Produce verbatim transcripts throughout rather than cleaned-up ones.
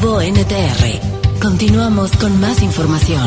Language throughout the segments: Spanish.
Informativo N T R. Continuamos con más información.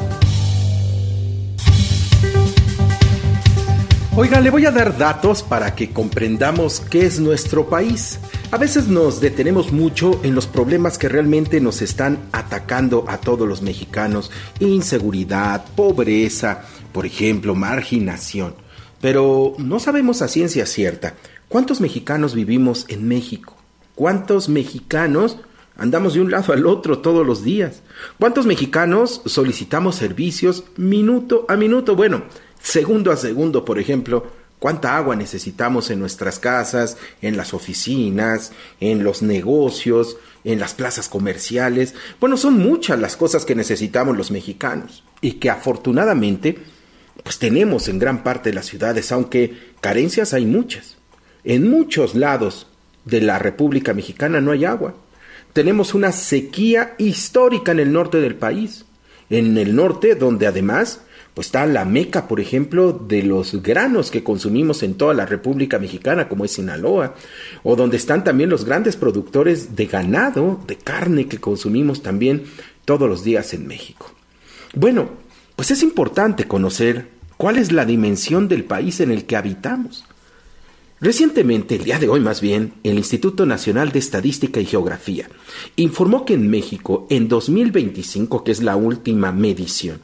Oiga, le voy a dar datos para que comprendamos qué es nuestro país. A veces nos detenemos mucho en los problemas que realmente nos están atacando a todos los mexicanos. Inseguridad, pobreza, por ejemplo, marginación. Pero no sabemos a ciencia cierta cuántos mexicanos vivimos en México. ¿Cuántos mexicanos andamos de un lado al otro todos los días? ¿Cuántos mexicanos solicitamos servicios minuto a minuto? Bueno, segundo a segundo, por ejemplo, ¿cuánta agua necesitamos en nuestras casas, en las oficinas, en los negocios, en las plazas comerciales? Bueno, son muchas las cosas que necesitamos los mexicanos y que afortunadamente pues tenemos en gran parte de las ciudades, aunque carencias hay muchas. En muchos lados de la República Mexicana no hay agua. Tenemos una sequía histórica en el norte del país. En el norte, donde además pues está la meca, por ejemplo, de los granos que consumimos en toda la República Mexicana, como es Sinaloa, o donde están también los grandes productores de ganado, de carne que consumimos también todos los días en México. Bueno, pues es importante conocer cuál es la dimensión del país en el que habitamos. Recientemente, el día de hoy más bien, el Instituto Nacional de Estadística y Geografía informó que en México, en dos mil veinticinco, que es la última medición,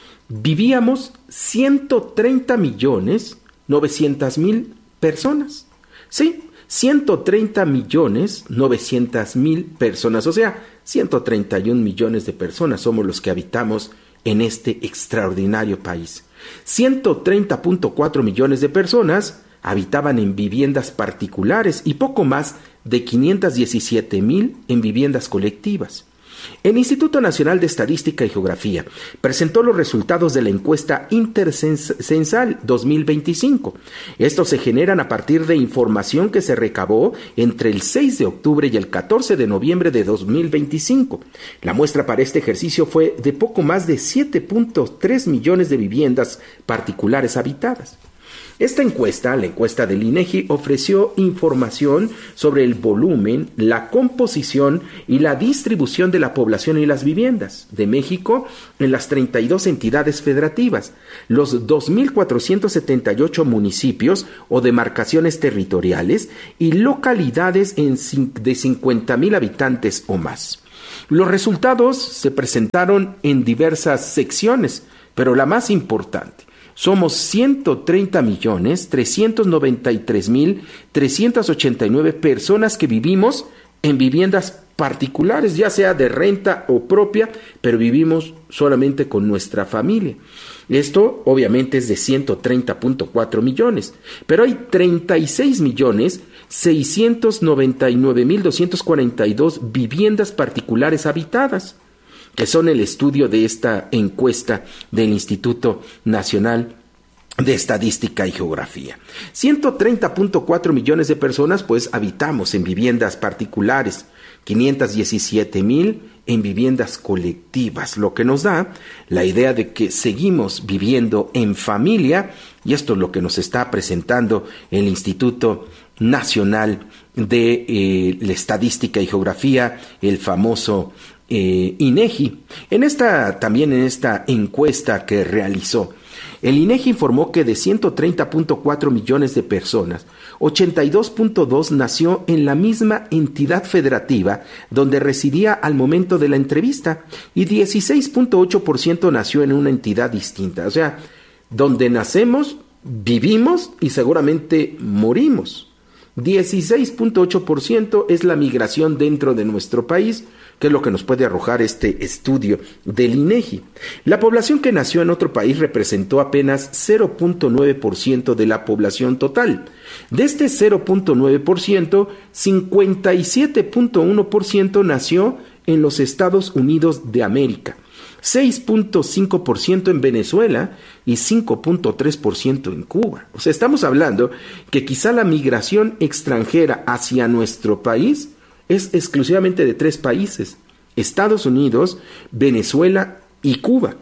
vivíamos ciento treinta millones novecientas mil personas. Sí, ciento treinta millones novecientas mil personas, o sea, ciento treinta y un millones de personas somos los que habitamos en este extraordinario país. ciento treinta punto cuatro millones de personas habitaban en viviendas particulares y poco más de quinientos diecisiete mil en viviendas colectivas. El Instituto Nacional de Estadística y Geografía presentó los resultados de la encuesta intercensal dos mil veinticinco. Estos se generan a partir de información que se recabó entre el seis de octubre y el catorce de noviembre de dos mil veinticinco. La muestra para este ejercicio fue de poco más de siete punto tres millones de viviendas particulares habitadas. Esta encuesta, la encuesta del INEGI, ofreció información sobre el volumen, la composición y la distribución de la población y las viviendas de México en las treinta y dos entidades federativas, los dos mil cuatrocientos setenta y ocho municipios o demarcaciones territoriales y localidades en, de cincuenta mil habitantes o más. Los resultados se presentaron en diversas secciones, pero la más importante: somos ciento treinta millones trescientos noventa y tres mil trescientos ochenta y nueve personas que vivimos en viviendas particulares, ya sea de renta o propia, pero vivimos solamente con nuestra familia. Esto obviamente es de ciento treinta punto cuatro millones, pero hay treinta y seis millones seiscientos noventa y nueve mil doscientos cuarenta y dos viviendas particulares habitadas, que son el estudio de esta encuesta del Instituto Nacional de Estadística y Geografía. ciento treinta punto cuatro millones de personas pues habitamos en viviendas particulares, quinientos diecisiete mil en viviendas colectivas, lo que nos da la idea de que seguimos viviendo en familia, y esto es lo que nos está presentando el Instituto Nacional de eh, la Estadística y Geografía, el famoso Eh, INEGI. En esta, también en esta encuesta que realizó, el INEGI informó que de ciento treinta punto cuatro millones de personas, ochenta y dos punto dos nació en la misma entidad federativa donde residía al momento de la entrevista, y dieciséis punto ocho por ciento nació en una entidad distinta. O sea, donde nacemos, vivimos y seguramente morimos. dieciséis punto ocho por ciento es la migración dentro de nuestro país, que es lo que nos puede arrojar este estudio del INEGI. La población que nació en otro país representó apenas cero punto nueve por ciento de la población total. De este cero punto nueve por ciento, cincuenta y siete punto uno por ciento nació en los Estados Unidos de América, seis punto cinco por ciento en Venezuela y cinco punto tres por ciento en Cuba. O sea, estamos hablando que quizá la migración extranjera hacia nuestro país es exclusivamente de tres países: Estados Unidos, Venezuela y Cuba.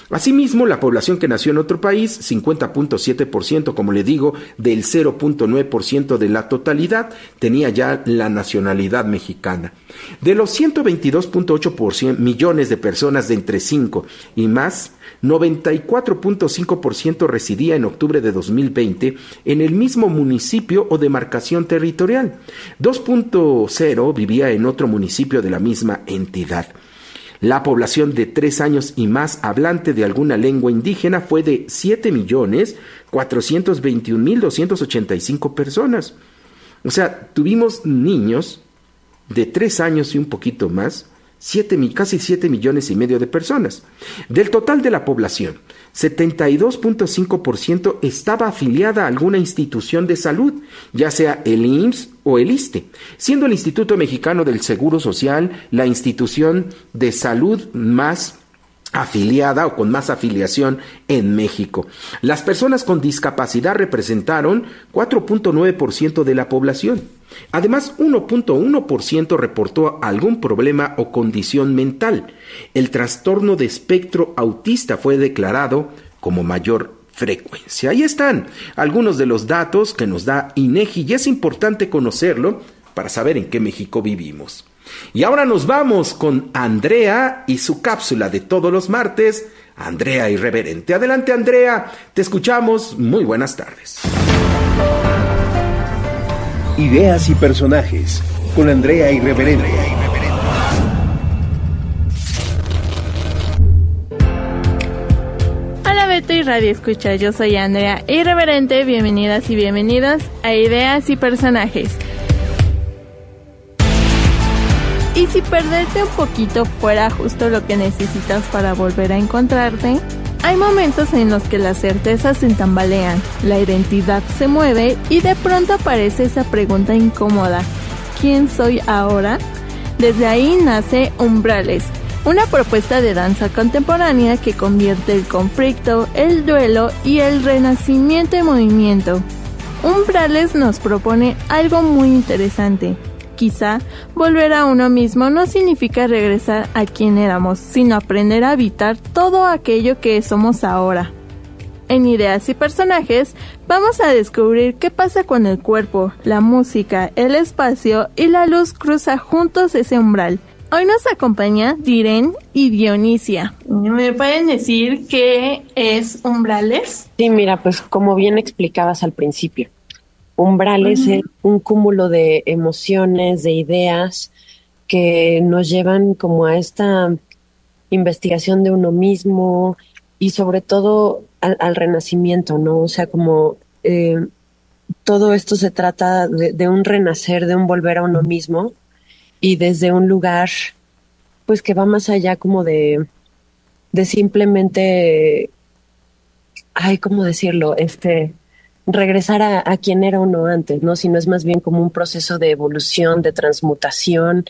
Asimismo, la población que nació en otro país, cincuenta punto siete por ciento, como le digo, del cero punto nueve por ciento de la totalidad, tenía ya la nacionalidad mexicana. De los ciento veintidós punto ocho millones de personas de entre cinco y más, noventa y cuatro punto cinco por ciento residía en octubre de dos mil veinte en el mismo municipio o demarcación territorial. dos punto cero vivía en otro municipio de la misma entidad. La población de tres años y más hablante de alguna lengua indígena fue de siete millones cuatrocientos veintiún mil doscientos ochenta y cinco personas. O sea, tuvimos niños de tres años y un poquito más, siete, casi siete millones y medio de personas. Del total de la población, setenta y dos punto cinco por ciento estaba afiliada a alguna institución de salud, ya sea el I M S S o el ISSSTE, siendo el Instituto Mexicano del Seguro Social la institución de salud más afiliada o con más afiliación en México. Las personas con discapacidad representaron cuatro punto nueve por ciento de la población. Además, uno punto uno por ciento reportó algún problema o condición mental. El trastorno de espectro autista fue declarado como mayor frecuencia. Ahí están algunos de los datos que nos da INEGI y es importante conocerlo para saber en qué México vivimos. Y ahora nos vamos con Andrea y su cápsula de todos los martes, Andrea Irreverente. Adelante, Andrea, te escuchamos. Muy buenas tardes. Ideas y personajes con Andrea Irreverente. Hola Beto y Radio Escucha, yo soy Andrea Irreverente. Bienvenidas y bienvenidos a Ideas y Personajes. Y si perderte un poquito fuera justo lo que necesitas para volver a encontrarte, hay momentos en los que las certezas se tambalean, la identidad se mueve y de pronto aparece esa pregunta incómoda: ¿quién soy ahora? Desde ahí nace Umbrales, una propuesta de danza contemporánea que convierte el conflicto, el duelo y el renacimiento en movimiento. Umbrales nos propone algo muy interesante. Quizá volver a uno mismo no significa regresar a quien éramos, sino aprender a habitar todo aquello que somos ahora. En Ideas y Personajes vamos a descubrir qué pasa cuando el cuerpo, la música, el espacio y la luz cruzan juntos ese umbral. Hoy nos acompaña Diren y Dionisia. ¿Me pueden decir qué es Umbrales? Sí, mira, pues como bien explicabas al principio, Umbrales uh-huh. es un cúmulo de emociones, de ideas que nos llevan como a esta investigación de uno mismo y sobre todo al, al renacimiento, ¿no? O sea, como eh, todo esto se trata de, de un renacer, de un volver a uno mismo y desde un lugar pues que va más allá como de, de simplemente, ay, ¿cómo decirlo? Este... regresar a, a quien era uno antes, ¿no? Sino es más bien como un proceso de evolución, de transmutación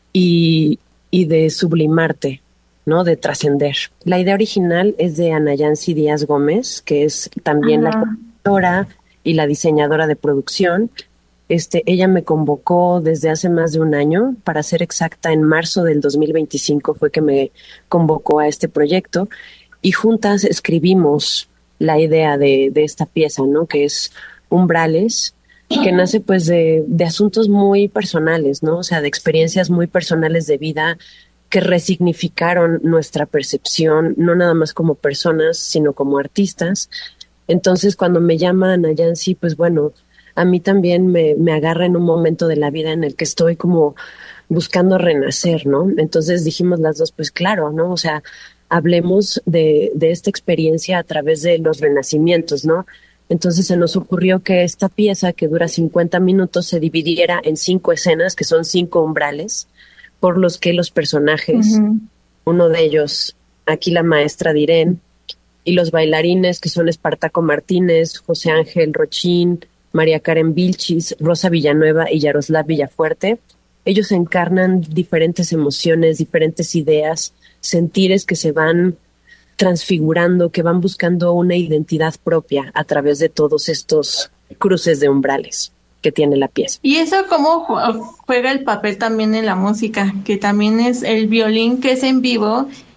y, y de sublimarte, ¿no? De trascender. La idea original es de Ana Yancy Díaz Gómez, que es también uh-huh. la productora y la diseñadora de producción. Este, ella me convocó desde hace más de un año, para ser exacta, en marzo del dos mil veinticinco fue que me convocó a este proyecto y juntas escribimos la idea de, de esta pieza, ¿no? Que es Umbrales, que nace pues de, de asuntos muy personales, ¿no? O sea, de experiencias muy personales de vida que resignificaron nuestra percepción, no nada más como personas, sino como artistas. Entonces, cuando me llama Ana Yancy, pues bueno, a mí también me, me agarra en un momento de la vida en el que estoy como buscando renacer, ¿no? Entonces dijimos las dos, pues claro, ¿no? O sea, hablemos de, de esta experiencia a través de los renacimientos, ¿no? Entonces se nos ocurrió que esta pieza, que dura cincuenta minutos, se dividiera en cinco escenas, que son cinco umbrales, por los que los personajes, uh-huh. uno de ellos, aquí la maestra Diren, y los bailarines, que son Espartaco Martínez, José Ángel Rochín, María Karen Vilchis, Rosa Villanueva y Yaroslav Villafuerte, ellos encarnan diferentes emociones, diferentes ideas, sentires que se van transfigurando, que van buscando una identidad propia a través de todos estos cruces de umbrales que tiene la pieza. ¿Y eso cómo juega el papel también en la música? Que también es el violín, que es en vivo,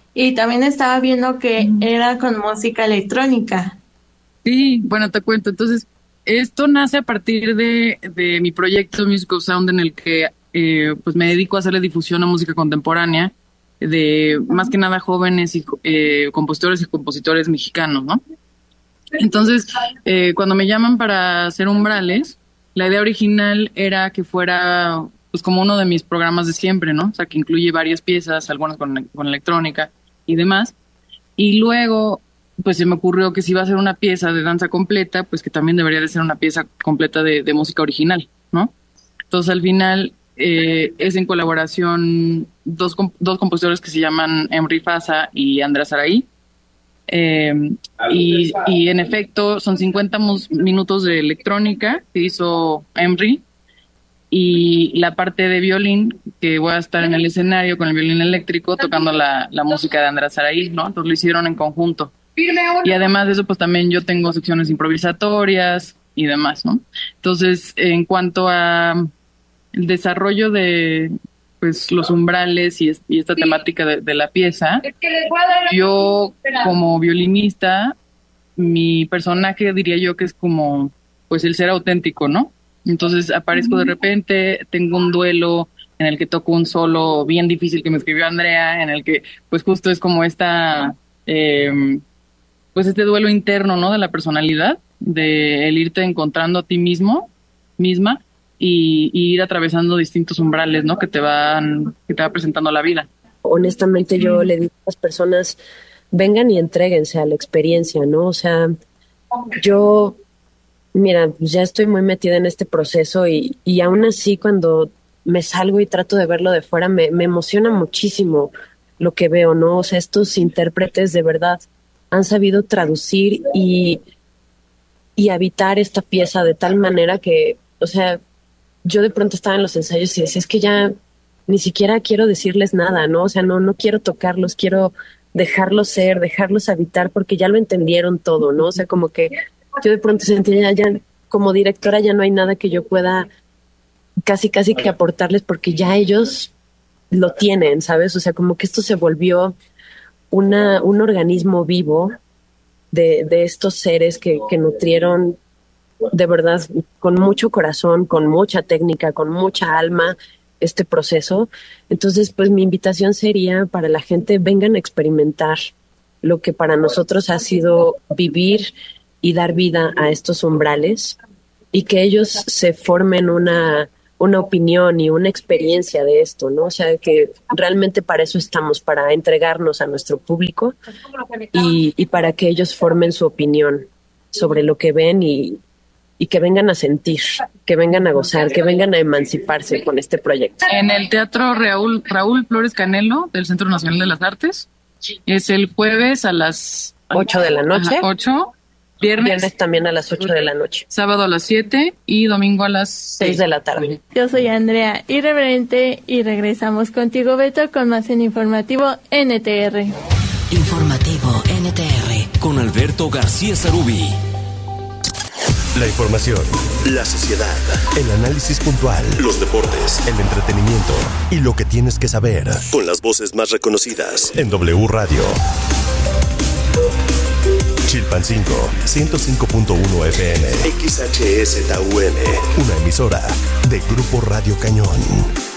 Y también estaba viendo que mm. era con música electrónica. Sí, bueno, te cuento. Entonces, esto nace a partir de, de mi proyecto Music of Sound, en el que eh, pues me dedico a hacerle difusión a música contemporánea de uh-huh. más que nada jóvenes y eh, compositores y compositores mexicanos, ¿no? Entonces, eh, cuando me llaman para hacer umbrales, la idea original era que fuera pues como uno de mis programas de siempre, ¿no? O sea, que incluye varias piezas, algunas con, con electrónica y demás. Y luego, pues se me ocurrió que si iba a ser una pieza de danza completa, pues que también debería de ser una pieza completa de, de música original, ¿no? Entonces, al final, eh, es en colaboración dos, dos compositores que se llaman Emry Faza y Andrés Araí. Eh, y, y en efecto son cincuenta mus- minutos de electrónica que hizo Emry, y la parte de violín, que voy a estar en el escenario con el violín eléctrico tocando la, la música de Andrés Araí, ¿no? Entonces lo hicieron en conjunto. Y además de eso, pues también yo tengo secciones improvisatorias y demás, ¿no? Entonces, en cuanto a el desarrollo de pues los umbrales y, es, y esta temática de, de la pieza, yo como violinista, mi personaje diría yo que es como pues el ser auténtico, ¿no? Entonces aparezco de repente, tengo un duelo en el que toco un solo bien difícil que me escribió Andrea, en el que pues justo es como esta eh, pues este duelo interno, ¿no? De la personalidad, de el irte encontrando a ti mismo, misma, y, y ir atravesando distintos umbrales, ¿no? Que te van, que te va presentando la vida. Honestamente, yo le digo a las personas, vengan y entréguense a la experiencia, ¿no? O sea, yo, mira, ya estoy muy metida en este proceso y, y aún así cuando me salgo y trato de verlo de fuera, me, me emociona muchísimo lo que veo, ¿no? O sea, estos intérpretes de verdad han sabido traducir y, y habitar esta pieza de tal manera que, o sea, yo de pronto estaba en los ensayos y decía, es que ya ni siquiera quiero decirles nada, ¿no? O sea, no, no quiero tocarlos, quiero dejarlos ser, dejarlos habitar, porque ya lo entendieron todo, ¿no? O sea, como que yo de pronto sentía ya, ya como directora ya no hay nada que yo pueda casi, casi que aportarles, porque ya ellos lo tienen, ¿sabes? O sea, como que esto se volvió una, un organismo vivo de, de estos seres que, que nutrieron de verdad con mucho corazón, con mucha técnica, con mucha alma este proceso. Entonces, pues mi invitación sería para la gente, vengan a experimentar lo que para nosotros ha sido vivir y dar vida a estos umbrales, y que ellos se formen una, una opinión y una experiencia de esto, ¿no? O sea, que realmente para eso estamos, para entregarnos a nuestro público y, y para que ellos formen su opinión sobre lo que ven y y que vengan a sentir, que vengan a gozar, que vengan a emanciparse con este proyecto. En el Teatro Raúl, Raúl Flores Canelo del Centro Nacional de las Artes, es el jueves a las ocho de la noche. Ajá, ocho. Viernes, Viernes también a las ocho de la noche. Sábado a las siete y domingo a las seis de la tarde. Yo soy Andrea Irreverente y regresamos contigo, Beto, con más en Informativo N T R. Informativo N T R con Alberto García Zarubi. La información, la sociedad, el análisis puntual, los deportes, el entretenimiento y lo que tienes que saber. Con las voces más reconocidas en W Radio. Chilpancingo, ciento cinco punto uno F M. X H S T U M. Una emisora de Grupo Radio Cañón.